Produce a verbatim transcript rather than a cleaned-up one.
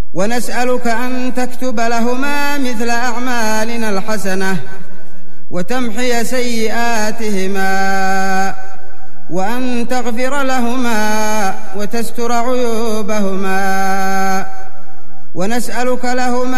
ونسألك أن تكتب لهما مثل أعمالنا الحسنة وتمحي سيئاتهما، وأن تغفر لهما وتستر عيوبهما، ونسألك لهما